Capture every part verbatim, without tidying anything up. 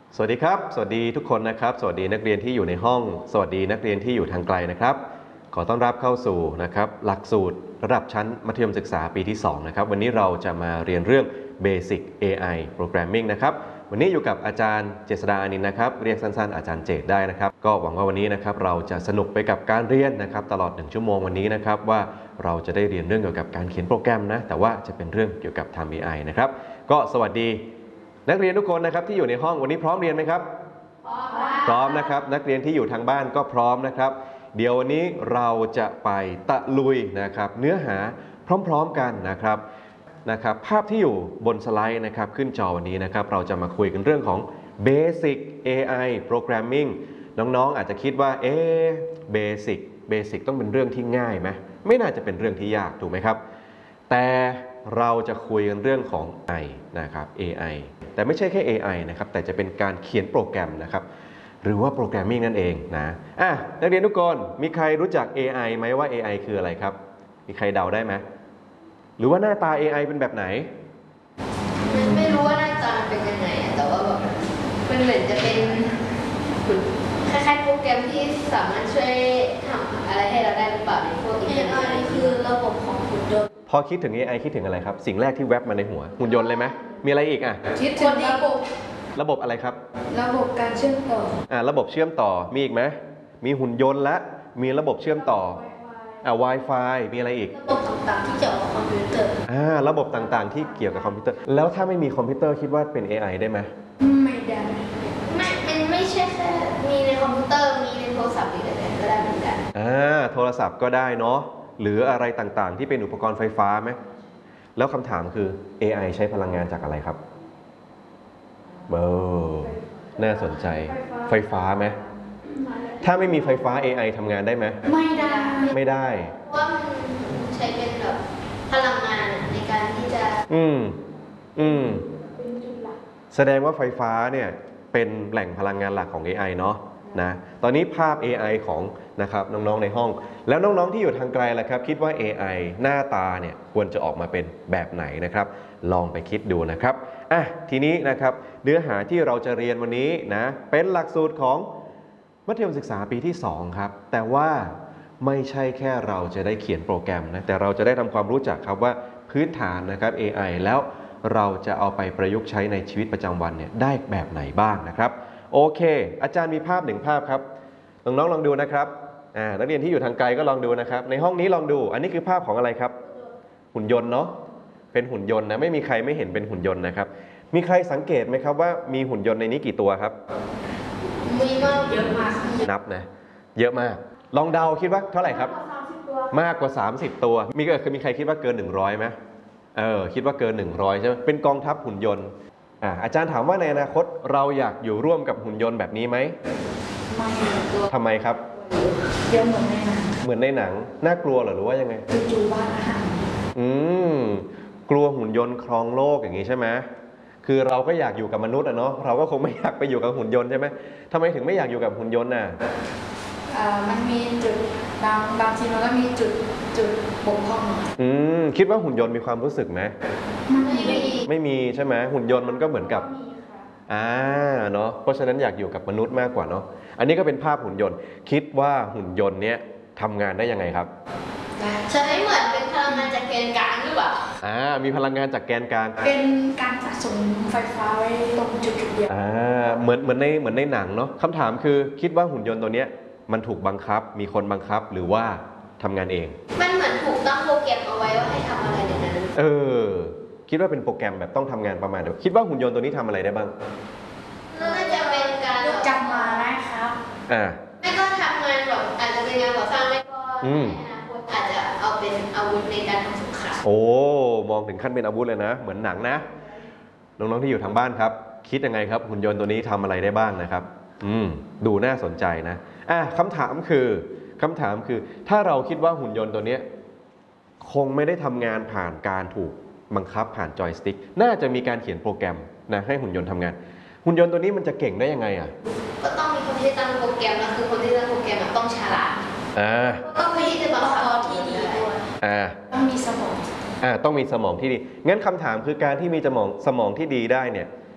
สวัสดีครับสวัสดีทุกคนนะครับสวัสดีนักเรียนที่อยู่ในห้องสวัสดีนักเรียนที่อยู่ทางไกลนะครับขอต้อนรับเข้าสู่นะครับหลักสูตรระดับชั้นมัธยมศึกษาปีที่สองนะครับวันนี้เราจะมาเรียนเรื่อง Basic เอ ไอ Programming นะครับวันนี้อยู่กับอาจารย์เจษฎาอานินท์นะครับเรียกสั้นๆอาจารย์เจษได้นะครับก็หวังว่าวันนี้นะครับเราจะสนุกไปกับการเรียนนะครับตลอดหนึ่งชั่วโมงวันนี้นะครับว่าเราจะได้เรียนเรื่องเกี่ยวกับการเขียนโปรแกรมนะแต่ว่าจะเป็นเรื่องเกี่ยวกับทำ เอ ไอ นะครับก็สวัสดีนักเรียนทุกคนนะครับที่อยู่ในห้องวันนี้พร้อมเรียนไหมครับพร้อมนะครับนักเรียนที่อยู่ทางบ้านก็พร้อมนะครับเดี๋ยววันนี้เราจะไปตะลุยนะครับเนื้อหาพร้อมๆกันนะครับนะครับภาพที่อยู่บนสไลด์นะครับขึ้นจอวันนี้นะครับเราจะมาคุยกันเรื่องของ Basic เอ ไอ Programming น้องๆอาจจะคิดว่าเอ๊ะ Basic Basic ต้องเป็นเรื่องที่ง่ายไหมไม่น่าจะเป็นเรื่องที่ยากถูกไหมครับแต่เราจะคุยกันเรื่องของ เอ ไอ นะครับ เอ ไอ แต่ไม่ใช่แค่ เอ ไอ นะครับแต่จะเป็นการเขียนโปรแกรมนะครับหรือว่าโปรแกรมมิ่งนั่นเองนะอ่ะนักเรียนทุกคนมีใครรู้จัก เอ ไอ ไหมว่า เอ ไอ คืออะไรครับมีใครเดาได้ไหมหรือว่าหน้าตา เอ ไอ เป็นแบบไหนไม่รู้ว่าหน้าตาเป็นยังไงแต่ว่าแบบมันเหมือนจะเป็นคล้ายๆโปรแกรมที่สามารถช่วยทำอะไรให้เราได้หรือเปล่าในพวก เอ ไอ คือระบบของหุ่นยนต์พอคิดถึง เอ ไอ คิดถึงอะไรครับสิ่งแรกที่แวบมาในหัวหุ่นยนต์เลยไหมมีอะไรอีกอ่ะคิดถึงระบบระบบอะไรครับระบบการเชื่อมต่ออ่าระบบเชื่อมต่อมีอีกไหมมีหุ่นยนต์และมีระบบเชื่อมต่ออ่า Wi-Fi มีอะไรอีกระบบต่างๆที่เกี่ยวกับคอมพิวเตอร์อ่าระบบต่างๆที่เกี่ยวกับคอมพิวเตอร์แล้วถ้าไม่มีคอมพิวเตอร์คิดว่าเป็น เอ ไอ ได้ไหมไม่ได้ไม่มันไม่ใช่แค่มีในคอมพิวเตอร์มีในโทรศัพท์หรืออะไรก็ได้เหมือนกันอ่าโทรศัพท์ก็ได้เนาะหรืออะไรต่างๆที่เป็นอุปกรณ์ไฟฟ้าไหมแล้วคำถามคือ เอ ไอ ใช้พลังงานจากอะไรครับเบอร์น่าสนใจไฟฟ้าไหมถ้าไม่มีไฟฟ้า เอ ไอ ทำงานได้ไหมไม่ได้ไม่ได้เพราะว่ามันใช้เป็นแบบพลังงานในการที่จะอืมอืมแสดงว่าไฟฟ้าเนี่ยเป็นแหล่งพลังงานหลักของ เอ ไอ เนาะนะตอนนี้ภาพ เอ ไอ ของนะครับน้องๆในห้องแล้วน้องๆที่อยู่ทางไกลล่ะครับคิดว่า เอ ไอ หน้าตาเนี่ยควรจะออกมาเป็นแบบไหนนะครับลองไปคิดดูนะครับอ่ะทีนี้นะครับเนื้อหาที่เราจะเรียนวันนี้นะเป็นหลักสูตรของมัธยมศึกษาปีที่สองครับแต่ว่าไม่ใช่แค่เราจะได้เขียนโปรแกรมนะแต่เราจะได้ทำความรู้จักครับว่าพื้นฐานนะครับ เอ ไอ แล้วเราจะเอาไปประยุกต์ใช้ในชีวิตประจำวันเนี่ยได้แบบไหนบ้างนะครับโอเคอาจารย์มีภาพหนึ่งภาพครับน้องๆลองดูนะครับอ่านักเรียนที่อยู่ทางไกลก็ลองดูนะครับในห้องนี้ลองดูอันนี้คือภาพของอะไรครับหุ่นยนต์เนาะเป็นหุ่นยนต์นะไม่มีใครไม่เห็นเป็นหุ่นยนต์นะครับมีใครสังเกตไหมครับว่ามีหุ่นยนต์ในนี้กี่ตัวครับมีมากเยอะมากนับนะเยอะมากลองเดาคิดว่าเท่าไหร่ครับมากกว่าสามสิบตัวมีก็คือมีใครคิดว่าเกินหนึ่งร้อยไหมเออคิดว่าเกินหนึ่งร้อยใช่ไหมเป็นกองทัพหุ่นยนต์อ่าอาจารย์ถามว่าในอนาคตเราอยากอยู่ร่วมกับหุ่นยนต์แบบนี้ไหมไม่ทำไมครับเยอะเหมือนในหนังเหมือนในหนังน่ากลัวหรือว่ายังไงจู่ๆบ้านอาหารอืมกลัวหุ่นยนต์ครองโลกอย่างนี้ใช่ไหมคือเราก็อยากอยู่กับมนุษย์อะเนาะเราก็คงไม่อยากไปอยู่กับหุ่นยนต์ใช่ไหมทำไมถึงไม่อยากอยู่กับหุ่นยนต์น่ะอ่ามันมีจุดบางบางทีมันก็มีจุดจุดบกพร่องอืมคิดว่าหุ่นยนต์มีความรู้สึกไหมไม่มีไม่มีใช่ไหมหุ่นยนต์มันก็เหมือนกับอ่าเนาะเพราะฉะนั้นอยากอยู่กับมนุษย์มากกว่าเนาะอันนี้ก็เป็นภาพหุ่นยนต์คิดว่าหุ่นยนต์เนี้ยทำงานได้ยังไงครับใช้เหมือนเป็นพลังงานจากแกนกลางหรือเปล่าอ่ามีพลังงานจากแกนกลางเป็นการสะสมไฟฟ้าไว้ตรงจุดจุดเดียวอ่าเหมือนเหมือนในเหมือนในหนังเนาะคำถามคือคิดว่าหุ่นยนต์ตัวเนี้ยมันถูกบังคับมีคนบังคับหรือว่าทำงานเองมันเหมือนถูกตั้งโปรแกรมเอาไว้ว่าให้ทำอะไรอย่างนั้นเออคิดว่าเป็นโปรแกรมแบบต้องทำงานประมาณเดียวคิดว่าหุ่นยนต์ตัวนี้ทำอะไรได้บ้างน่าจะเป็นการจำมานะครับอ่าไม่ก็ทำงานแบบอาจจะเป็นงานก่อสร้างไม่ก็ในอนาคตอาจจะเอาเป็นอาวุธในการทำสงครามโอ้มองถึงขั้นเป็นอาวุธเลยนะเหมือนหนังนะน้องๆที่อยู่ทางบ้านครับคิดยังไงครับหุ่นยนต์ตัวนี้ทำอะไรได้บ้างนะครับอืมดูน่าสนใจนะอ่ะคำถามคือคำถามคือถ้าเราคิดว่าหุ่นยนต์ตัวนี้คงไม่ได้ทำงานผ่านการถูกบังคับผ่านจอยสติ๊กน่าจะมีการเขียนโปรแกรมนะให้หุ่นยนต์ทำงานหุ่นยนต์ตัวนี้มันจะเก่งได้ยังไงอ่ะก็ต้องมีคนที่ตั้งโปรแกรมแล้วคือคนที่ตั้งโปรแกรมต้องฉลาดอ่าต้องมีที่บังคับที่ดีด้วยอ่าต้องมีสมองอ่าต้องมีสมองที่ดีงั้นคำถามคือการที่มีสมองสมองที่ดีได้เนี่ย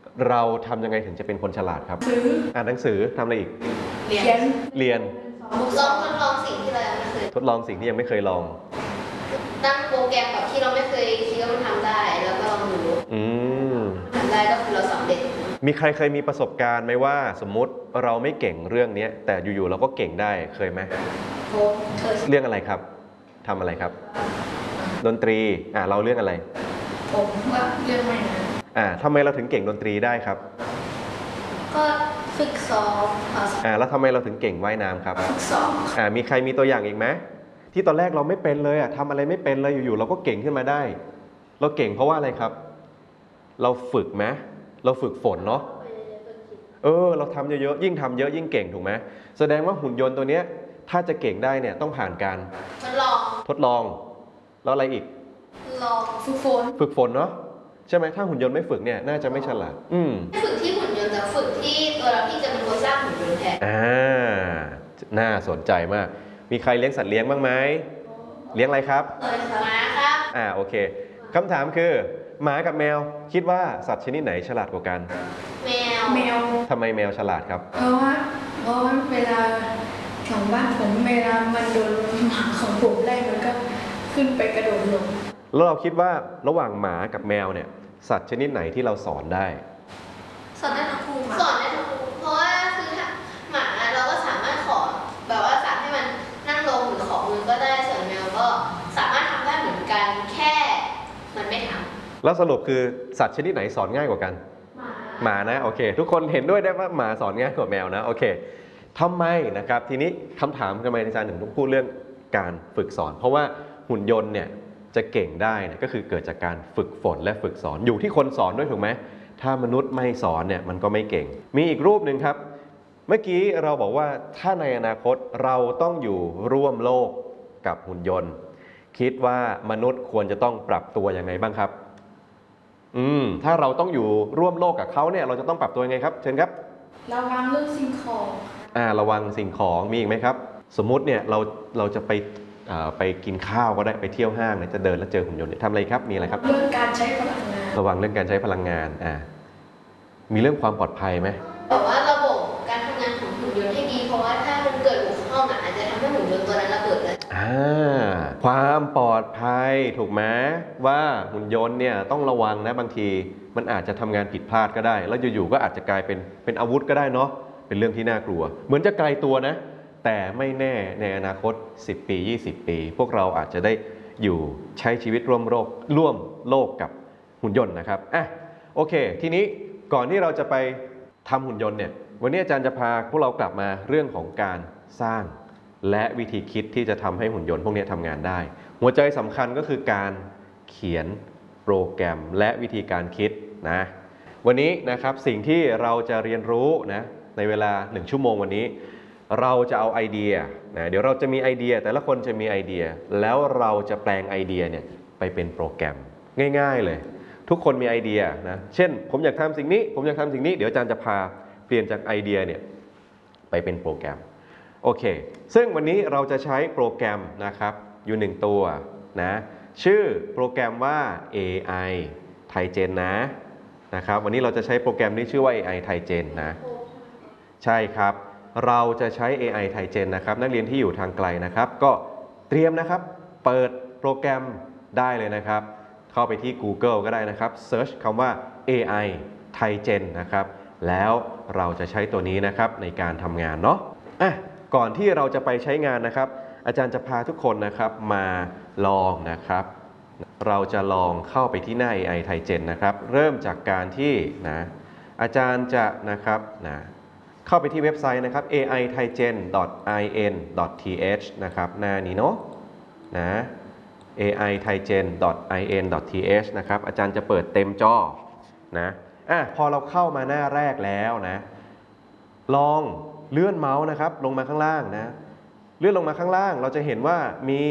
เราทำยังไงถึงจะเป็นคนฉลาดครับซื้ออ่านหนังสือทำอะไรอีกเรียเขียนนเรียนลองทดลองสิ่งที่เรายังไม่เคยทดลองสิ่งที่ยังไม่เคยลองตั้งโปรแกรมแบบที่เราไม่เคยคิดว่ามันทำได้ แล้วก็ลองดูอืมทำได้ก็คือเราสำเร็จมีใครเคยมีประสบการณ์ไหมว่าสมมุติเราไม่เก่งเรื่องนี้แต่อยู่ๆเราก็เก่งได้เคยไหมโพสเคยเรื่องอะไรครับทำอะไรครับ ดนตรีอ่าเราเรื่องอะไรผมว่าเรื่องไม่นะอ่าทำไมเราถึงเก่งดนตรีได้ครับก็ฝึกซ้อมค่ะอ่าแล้วทำไมเราถึงเก่งว่ายน้ำครับฝึกซ้อมอ่ามีใครมีตัวอย่างอีกไหมที่ตอนแรกเราไม่เป็นเลยอ่ะทำอะไรไม่เป็นเลยอยู่ๆเราก็เก่งขึ้นมาได้ เราเก่งเพราะว่าอะไรครับ เราฝึกไหมเราฝึกฝนเนาะเออเราทำเยอะๆยิ่งทำเยอะยิ่งเก่งถูกไหมแสดงว่าหุ่นยนต์ตัวเนี้ยถ้าจะเก่งได้เนี่ยต้องผ่านการทดลองทดลองแล้วอะไรอีกลองฝึกฝนฝึกฝนเนาะใช่ไหมถ้าหุ่นยนต์ไม่ฝึกเนี่ยน่าจะไม่ฉลาดอืมไม่ฝึกที่หุ่นยนต์แต่ฝึกที่ตัวเราที่จะเป็นตัวสร้างหุ่นยนต์แทนอ่าน่าสนใจมาก มีใครเลี้ยงสัตว์เลี้ยงบ้างไหมเลี้ยงอะไรครับเออมาครับอ่าโอเคคำถามคือหมากับแมวคิดว่าสัตว์ชนิดไหนฉลาดกว่ากันแมวแมวทำไมแมวฉลาดครับเพราะว่าเพราะว่าเวลาของบ้านผมเวลามันโดนหมาของผมไล่มันก็ขึ้นไปกระโดดลงแล้วเราคิดว่าระหว่างหมากับแมวเนี่ยสัตว์ชนิดไหนที่เราสอนได้สอนได้ทั้งคู่สอนได้ทั้งคู่เพราะว่าคือถ้าหมาเราก็สามารถขอแบบว่าสั่งให้มันนั่งลงหรือขอมือก็ได้ส่วนแมวก็สามารถทำได้เหมือนกันแค่มันไม่ทแล้วสรุปคือสัตว์ชนิดไหนสอนง่ายกว่ากันำหมาหมานะโอเค ทุกคนเห็นด้วยได้ว่าหมาสอนง่ายกว่าแมวนะโอเคทำไมนะครับทีนี้คำถามทำไมอาจารย์ถึงต้องพูดเรื่องการฝึกสอน เพราะว่าหุ่นยนต์เนี่ยจะเก่งได้เนี่ยก็คือเกิดจากการฝึกฝนและฝึกสอนอยู่ที่คนสอนด้วยถูกไหมถ้ามนุษย์ไม่สอนเนี่ยมันก็ไม่เก่ง มีอีกรูปหนึ่งครับ เมื่อกี้เราบอกว่าถ้าในอนาคตเราต้องอยู่ร่วมโลกกับหุ่นยนต์ คิดว่ามนุษย์ควรจะต้องปรับตัวยังไงบ้างครับอืมถ้าเราต้องอยู่ร่วมโลกกับเขาเนี่ยเราจะต้องปรับตัวยังไงครับเชิญครับระวังเรื่องสิ่งของอ่าระวังสิ่งของมีอีกไหมครับ สมมุติเนี่ยเราเราจะไปอ่าไปกินข้าวก็ได้ไปเที่ยวห้างเนี่ยจะเดินแล้วเจอหุ่นยนต์เนี่ยทำอะไรครับมีอะไรครับเรื่องการใช้พลังงานระวังเรื่องการใช้พลังงานอ่ามีเรื่องความปลอดภัยไหมบอกว่าระบบการทำงานของหุ่นยนต์ให้ดีเพราะว่าถ้ามันเกิดบกพร่องอ่ะอาจจะทำให้หุ่นยนต์ตัวนั้นระเบิดได้อ่าความปลอดภัยถูกไหมว่าหุ่นยนต์เนี่ยต้องระวังนะบางทีมันอาจจะทำงานผิดพลาดก็ได้ แล้วอยู่ๆก็อาจจะกลายเป็นเป็นอาวุธก็ได้เนาะเป็นเรื่องที่น่ากลัว เหมือนจะไกลตัวนะ แต่ไม่แน่ในอนาคตสิบปียี่สิบปี พวกเราอาจจะได้อยู่ใช้ชีวิตร่วมโลกร่วมโลกกับหุ่นยนต์นะครับอ่ะโอเค ทีนี้ก่อนที่เราจะไปทำหุ่นยนต์เนี่ยวันนี้อาจารย์จะพาพวกเรากลับมาเรื่องของการสร้าง และวิธีคิดที่จะทำให้หุ่นยนต์พวกนี้ทำงานได้ หัวใจสำคัญก็คือการเขียนโปรแกรมและวิธีการคิดนะวันนี้นะครับสิ่งที่เราจะเรียนรู้นะในเวลาหนึ่งชั่วโมงวันนี้ เราจะเอาไอเดียนะเดี๋ยวเราจะมีไอเดียแต่ละคนจะมีไอเดีย แล้วเราจะแปลงไอเดียเนี่ยไปเป็นโปรแกรมง่ายๆเลย ทุกคนมีไอเดียนะเช่นผมอยากทำสิ่งนี้ผมอยากทำสิ่งนี้เดี๋ยวอาจารย์จะพาเปลี่ยนจากไอเดียเนี่ยไปเป็นโปรแกรมโอเคซึ่งวันนี้เราจะใช้โปรแกรมนะครับอยู่หนึ่งตัวนะชื่อโปรแกรมว่า เอ ไอ TiGen นะนะครับวันนี้เราจะใช้โปรแกรมนี้ชื่อว่า เอ ไอ TiGen นะใช่ครับเราจะใช้ เอ ไอ TiGen นะครับนักเรียนที่อยู่ทางไกลนะครับก็เตรียมนะครับเปิดโปรแกรมได้เลยนะครับเข้าไปที่ Google ก็ได้นะครับ Search คำว่า เอ ไอ TiGen นะครับแล้วเราจะใช้ตัวนี้นะครับในการทำงานเนาะอ่ะก่อนที่เราจะไปใช้งานนะครับอาจารย์จะพาทุกคนนะครับมาลองนะครับเราจะลองเข้าไปที่หน้า เอ ไอ TiGen นะครับเริ่มจากการที่นะอาจารย์จะนะครับนะเข้าไปที่เว็บไซต์นะครับ เอ ไอ ไทเจน ดอท ไอ เอ็น ดอท ที เอช นะครับหน้านี้เนาะนะ เอ ไอ ไทเจน ดอท ไอ เอ็น ดอท ที เอช นะครับอาจารย์จะเปิดเต็มจอนะอ่ะพอเราเข้ามาหน้าแรกแล้วนะลองเลื่อนเมาส์นะครับลงมาข้างล่างนะเลื่อนลงมาข้างล่างเราจะเห็นว่ามี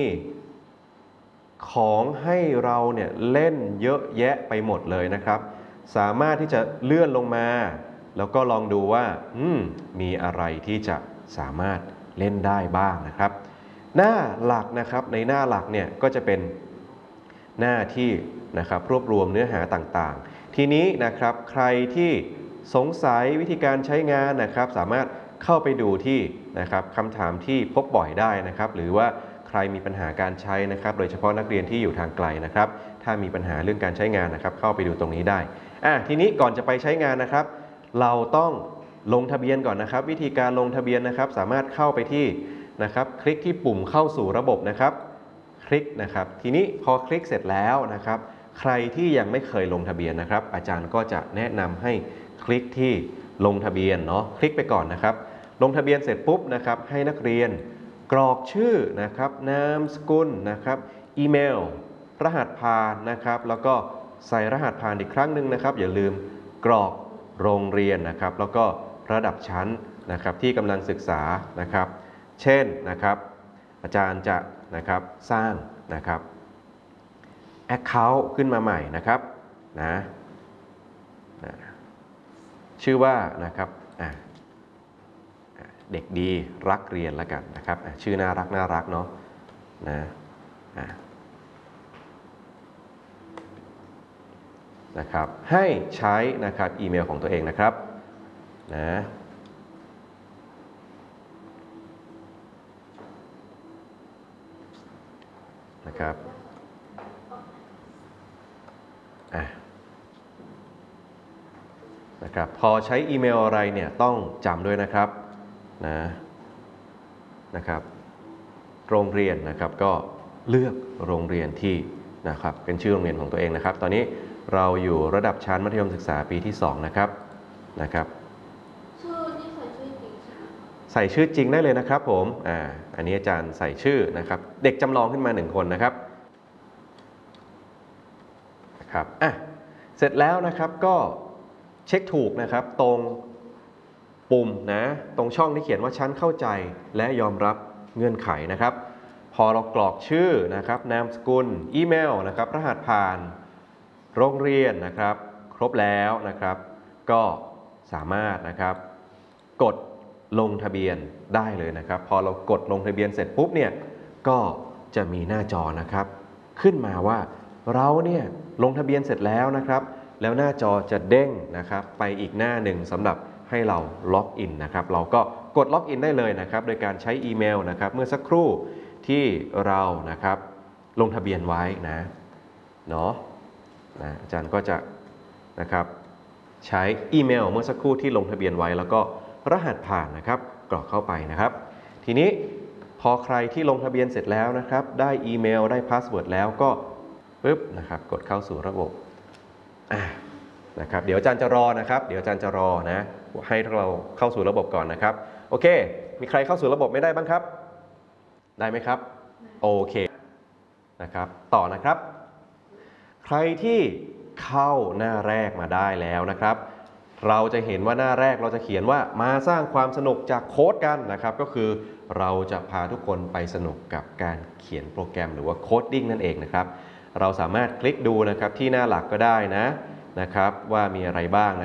ของให้เราเนี่ยเล่นเยอะแยะไปหมดเลยนะครับสามารถที่จะเลื่อนลงมาแล้วก็ลองดูว่าอืมมีอะไรที่จะสามารถเล่นได้บ้างนะครับหน้าหลักนะครับในหน้าหลักเนี่ยก็จะเป็นหน้าที่นะครับรวบรวมเนื้อหาต่างๆทีนี้นะครับใครที่สงสัยวิธีการใช้งานนะครับสามารถเข้าไปดูที่นะครับคำถามที่พบบ่อยได้นะครับหรือว่าใครมีปัญหาการใช้นะครับโดยเฉพาะนักเรียนที่อยู่ทางไกลนะครับถ้ามีปัญหาเรื่องการใช้งานนะครับเข้าไปดูตรงนี้ได้อ่ะทีนี้ก่อนจะไปใช้งานนะครับเราต้องลงทะเบียนก่อนนะครับวิธีการลงทะเบียนนะครับสามารถเข้าไปที่นะครับคลิกที่ปุ่มเข้าสู่ระบบนะครับคลิกนะครับทีนี้พอคลิกเสร็จแล้วนะครับใครที่ยังไม่เคยลงทะเบียนนะครับอาจารย์ก็จะแนะนำให้คลิกที่ลงทะเบียนเนาะคลิกไปก่อนนะครับลงทะเบียนเสร็จปุ๊บนะครับให้นักเรียนกรอกชื่อนะครับนามสกุลนะครับอีเมลรหัสผ่านนะครับแล้วก็ใส่รหัสผ่านอีกครั้งหนึ่งนะครับอย่าลืมกรอกโรงเรียนนะครับแล้วก็ระดับชั้นนะครับที่กำลังศึกษานะครับเช่นนะครับอาจารย์จะนะครับสร้างนะครับ Account ขึ้นมาใหม่นะครับนะนะชื่อว่านะครับเด็กดีรักเรียนแล้วกันนะครับชื่อน่ารักน่ารักเนาะนะนะครับให้ใช้นะครับอีเมลของตัวเองนะครับนะนะครับอ่ะนะครับพอใช้อีเมลอะไรเนี่ยต้องจำด้วยนะครับนะนะครับโรงเรียนนะครับก็เลือกโรงเรียนที่นะครับเป็นชื่อโรงเรียนของตัวเองนะครับตอนนี้เราอยู่ระดับชั้นมัธยมศึกษาปีที่สองนะครับนะครับชื่อนี่ใส่ชื่อจริงใช่ไหมใส่ชื่อจริงได้เลยนะครับผมอ่าอันนี้อาจารย์ใส่ชื่อนะครับเด็กจำลองขึ้นมาหนึ่งคนนะครับนะครับอ่ะเสร็จแล้วนะครับก็เช็คถูกนะครับตรงปุ่มนะตรงช่องที่เขียนว่าฉันเข้าใจและยอมรับเงื่อนไขนะครับพอเรากรอกชื่อนะครับนามสกุลอีเมลนะครับรหัสผ่านโรงเรียนนะครับครบแล้วนะครับก็สามารถนะครับกดลงทะเบียนได้เลยนะครับพอเรากดลงทะเบียนเสร็จปุ๊บเนี่ยก็จะมีหน้าจอนะครับขึ้นมาว่าเราเนี่ยลงทะเบียนเสร็จแล้วนะครับแล้วหน้าจอจะเด้งนะครับไปอีกหน้าหนึ่งสำหรับให้เราล็อกอินนะครับเราก็กดล็อกอินได้เลยนะครับโดยการใช้อีเมลนะครับเมื่อสักครู่ที่เรานะครับลงทะเบียนไว้นะเนาะนะอาจารย์ก็จะนะครับใช้อีเมลเมื่อสักครู่ที่ลงทะเบียนไว้แล้วก็รหัสผ่านนะครับกรอกเข้าไปนะครับทีนี้พอใครที่ลงทะเบียนเสร็จแล้วนะครับได้อีเมลได้พาสเวิร์ดแล้วก็ปึ๊บนะครับกดเข้าสู่ระบบนะครับเดี๋ยวอาจารย์จะรอนะครับเดี๋ยวอาจารย์จะรอนะให้เราเข้าสู่ระบบก่อนนะครับโอเคมีใครเข้าสู่ระบบไม่ได้บ้างครับได้ไหมครับโอเคนะครับต่อนะครับใครที่เข้าหน้าแรกมาได้แล้วนะครับเราจะเห็นว่าหน้าแรกเราจะเขียนว่ามาสร้างความสนุกจากโค้ดกันนะครับก็คือเราจะพาทุกคนไปสนุกกับการเขียนโปรแกรมหรือว่าโคดดิ้งนั่นเองนะครับเราสามารถคลิกดูนะครับที่หน้าหลักก็ได้นะนะครับว่ามีอะไรบ้าง